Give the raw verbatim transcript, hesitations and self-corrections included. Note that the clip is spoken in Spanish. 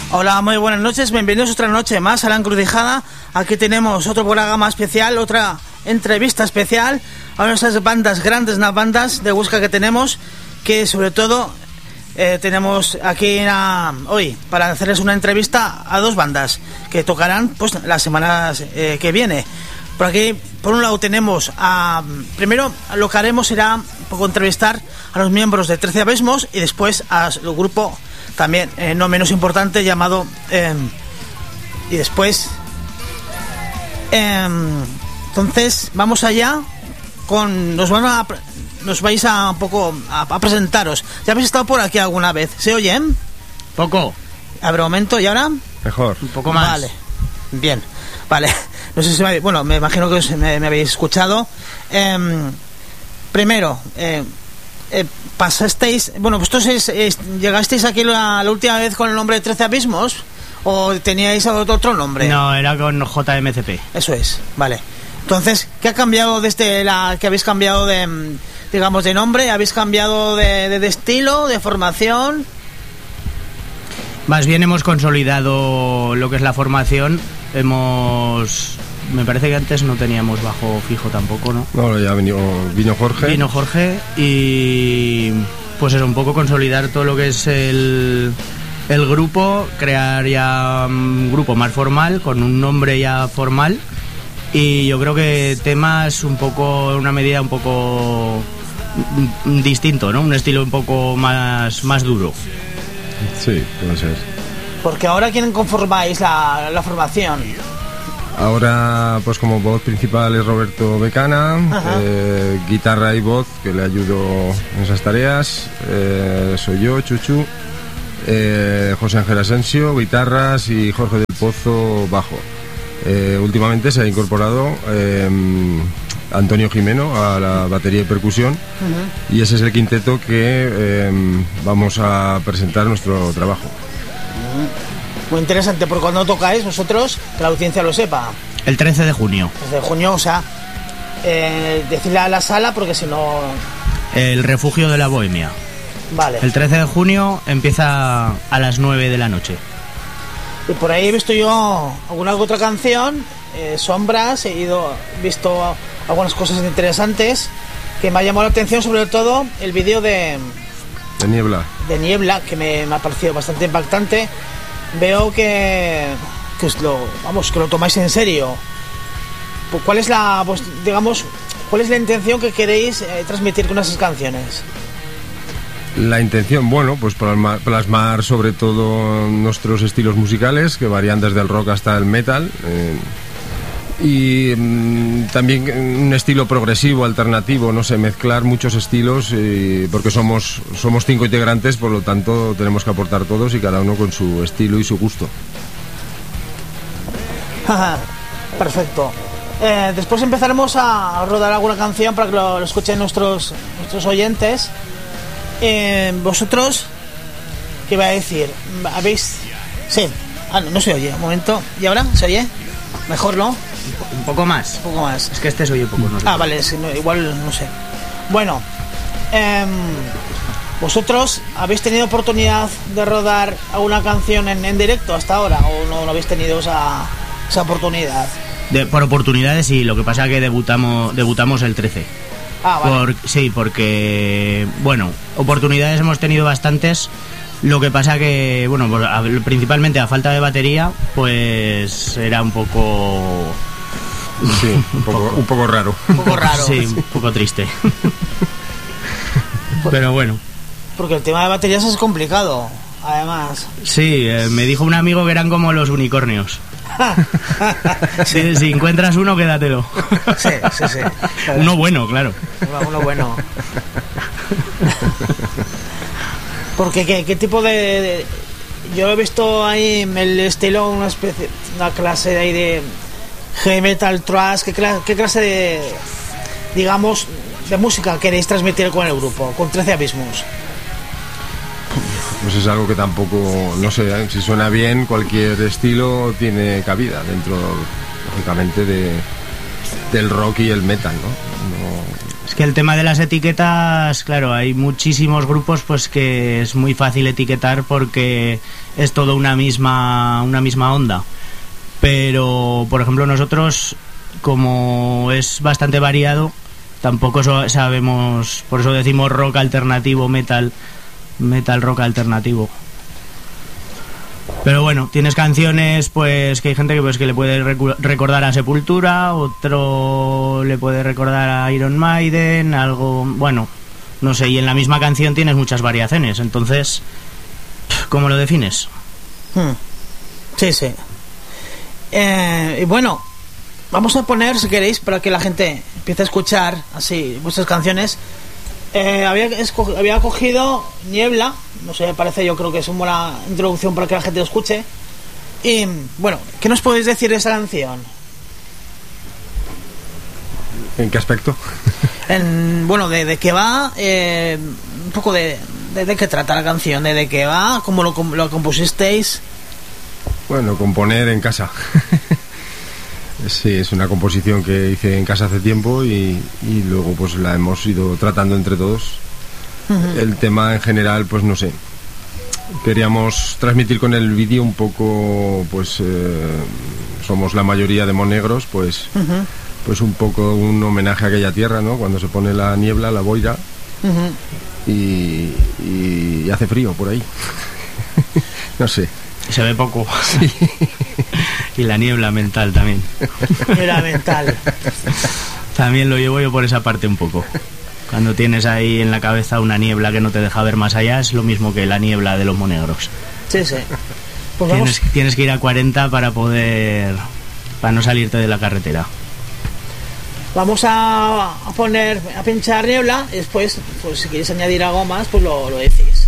Hola, muy buenas noches, bienvenidos otra noche más a La Encrucijada. Aquí tenemos otro programa especial, otra entrevista especial a nuestras bandas, grandes unas bandas de Huesca que tenemos, que sobre todo eh, tenemos aquí a, hoy para hacerles una entrevista a dos bandas que tocarán pues las semanas eh, que viene. Por aquí, por un lado tenemos a, primero lo que haremos será un poco entrevistar a los miembros de trece Abismos y después al grupo también eh, no menos importante llamado eh, y después eh, entonces vamos allá con nos van a nos vais a un poco a, a presentaros. Ya habéis estado por aquí alguna vez, ¿se oyen? Poco. A ver, un momento, ¿y ahora? Mejor. Un poco más. Vale, bien, vale. No sé si me, bueno, me imagino que os, me, me habéis escuchado. Eh, primero, eh, eh, pasasteis, bueno, vosotros es, es, llegasteis aquí la, la última vez con el nombre de trece Abismos o teníais otro, otro nombre. No, era con J M C P. Eso es, vale. Entonces, ¿qué ha cambiado desde la que habéis cambiado de, digamos, de nombre? ¿Habéis cambiado de, de, de estilo, de formación? Más bien hemos consolidado lo que es la formación. Hemos... Me parece que antes no teníamos bajo fijo tampoco, ¿no? No, ya vino, vino Jorge. Vino Jorge y... Pues eso, un poco consolidar todo lo que es el, el grupo, crear ya un grupo más formal, con un nombre ya formal. Y yo creo que temas un poco, una medida un poco distinto, ¿no? Un estilo un poco más, más duro. Sí, puede ser. Porque ahora, ¿quién conformáis la, la formación? Ahora, pues como voz principal es Roberto Becana, eh, guitarra y voz, que le ayudo en esas tareas, eh, soy yo, Chuchu, eh, José Ángel Asensio, guitarras y Jorge del Pozo, bajo. Eh, últimamente se ha incorporado eh, Antonio Jimeno a la batería y percusión, uh-huh. Y ese es el quinteto que eh, vamos a presentar nuestro trabajo. Muy interesante, porque cuando tocáis vosotros, que la audiencia lo sepa. El trece de junio. trece de junio, o sea, eh, decirle a la sala porque si no... El Refugio de la Bohemia. Vale. El trece de junio empieza a las nueve de la noche. Y por ahí he visto yo alguna otra canción, eh, Sombras, he ido, visto algunas cosas interesantes que me ha llamado la atención, sobre todo el vídeo de... De Niebla. De Niebla, que me, me ha parecido bastante impactante. Veo que, que os lo, vamos, que lo tomáis en serio. ¿Cuál es la, pues, digamos, cuál es la intención que queréis eh, transmitir con esas canciones? La intención, bueno, pues plasmar, plasmar sobre todo nuestros estilos musicales, que varían desde el rock hasta el metal, eh, y mm, también un estilo progresivo, alternativo, no sé, mezclar muchos estilos, eh, porque somos, somos cinco integrantes, por lo tanto tenemos que aportar todos y cada uno con su estilo y su gusto. Perfecto. Eh, después empezaremos a rodar alguna canción para que lo, lo escuchen nuestros, nuestros oyentes. Eh, vosotros, ¿qué iba a decir? ¿Habéis...? Sí. Ah, no, no se oye. Un momento. ¿Y ahora? ¿Se oye? Mejor, ¿no? Un poco más. Un poco más. Es que este se oye poco, ¿no? Ah, vale. Sí, no, igual, no sé. Bueno, eh, ¿vosotros habéis tenido oportunidad de rodar alguna canción en, en directo hasta ahora? ¿O no, no habéis tenido esa, esa oportunidad? De, por oportunidades sí. Lo que pasa es que debutamos, debutamos el trece. Ah, vale. Por, sí, porque, bueno, oportunidades hemos tenido bastantes. Lo que pasa que, bueno, por, a, principalmente a falta de batería, pues era un poco... Sí, un poco, un poco raro. Un poco raro. Sí, un poco triste. Pero bueno. Porque el tema de baterías es complicado, además. Sí, eh, me dijo un amigo que eran como los unicornios. Sí. Si, si encuentras uno, quédatelo. Sí, sí, sí. Uno bueno, claro. Uno, uno bueno. Porque ¿qué, qué tipo de, de...? Yo he visto ahí el estilo, una especie, una clase de ahí de heavy metal, thrash. ¿Qué clase, qué clase de, digamos, de música queréis transmitir con el grupo, con trece Abismos? Pues es algo que tampoco, no sé, si suena bien, cualquier estilo tiene cabida dentro, lógicamente, de, del rock y el metal, ¿no? No, Que el tema de las etiquetas, claro, hay muchísimos grupos pues que es muy fácil etiquetar porque es todo una misma una misma onda. Pero, por ejemplo, nosotros, como es bastante variado, tampoco so- sabemos, por eso decimos rock alternativo, metal, metal rock alternativo. Pero bueno, tienes canciones pues que hay gente que pues que le puede recu- recordar a Sepultura, otro le puede recordar a Iron Maiden, algo, bueno, no sé, y en la misma canción tienes muchas variaciones, entonces, ¿cómo lo defines? Hmm. Sí, sí. Eh, y bueno, vamos a poner, si queréis, para que la gente empiece a escuchar así vuestras canciones. Eh, había, esco- había cogido Niebla, no sé, me parece, yo creo que es una buena introducción para que la gente lo escuche. Y bueno, ¿qué nos podéis decir de esa canción? ¿En qué aspecto? En, bueno, de, de qué va, eh, un poco de, de, de qué trata la canción, de, de qué va, cómo lo, com- lo compusisteis. Bueno, componer en casa. Sí, es una composición que hice en casa hace tiempo y, y luego pues la hemos ido tratando entre todos. Uh-huh. El tema en general, pues no sé. Queríamos transmitir con el vídeo un poco, pues eh, somos la mayoría de monegros, pues, uh-huh. pues un poco un homenaje a aquella tierra, ¿no? Cuando se pone la niebla, la boira, uh-huh. y, y, y hace frío por ahí. No sé. Se ve poco. Sí. Y la niebla mental también. Niebla mental. También lo llevo yo por esa parte un poco. Cuando tienes ahí en la cabeza una niebla que no te deja ver más allá, es lo mismo que la niebla de los monegros. Sí, sí. Pues tienes, tienes que ir a cuarenta para poder... para no salirte de la carretera. Vamos a, a poner, a pinchar Niebla y después, pues si queréis añadir algo más, pues lo, lo decís.